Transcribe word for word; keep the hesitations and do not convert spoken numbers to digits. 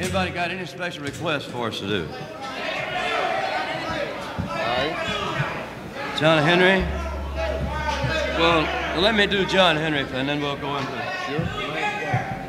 Anybody got any special requests for us to do? All right. John Henry? Well, let me do John Henry, and then we'll go into it. Sure.